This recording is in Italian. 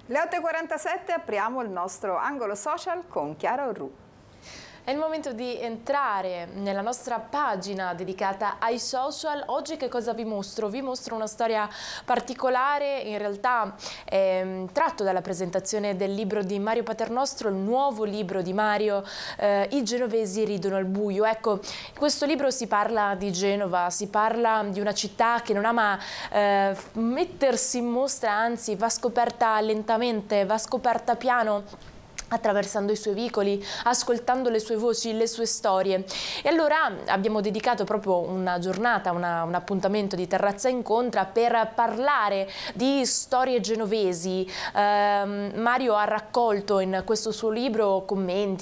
Le 8:47 apriamo il nostro angolo social con Chiara Orru. È il momento di entrare nella nostra pagina dedicata ai social. Oggi che cosa vi mostro? Vi mostro una storia particolare, in realtà tratto dalla presentazione del libro di Mario Paternostro, il nuovo libro di Mario, I genovesi ridono al buio. Ecco, in questo libro si parla di Genova, si parla di una città che non ama mettersi in mostra, anzi va scoperta lentamente, va scoperta piano, attraversando i suoi vicoli, ascoltando le sue voci, le sue storie. E allora abbiamo dedicato proprio una giornata, un appuntamento di Terrazza Incontra per parlare di storie genovesi. Mario ha raccolto in questo suo libro commenti,